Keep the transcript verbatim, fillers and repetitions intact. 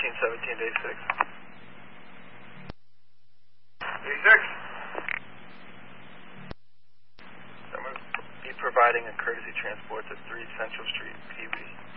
thirteen seventeen, day six. Day six. I'm going to be providing a courtesy transport to three Central Street, P B.